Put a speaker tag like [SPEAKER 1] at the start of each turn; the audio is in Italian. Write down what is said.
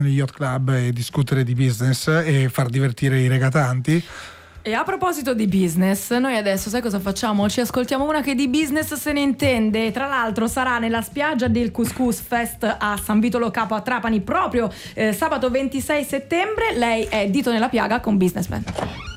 [SPEAKER 1] yacht club e discutere di business e far divertire i regatanti.
[SPEAKER 2] E a proposito di business, noi adesso sai cosa facciamo? Ci ascoltiamo una che di business se ne intende. Tra l'altro sarà nella spiaggia del Couscous Fest a San Vito Lo Capo a Trapani proprio sabato 26 settembre. Lei è Dito nella piaga con Businessman.